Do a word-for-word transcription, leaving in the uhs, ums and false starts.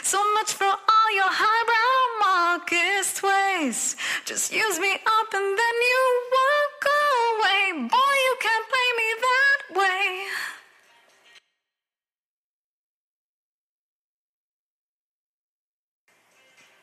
So much for all your highbrow Marcus ways. Just use me up and then you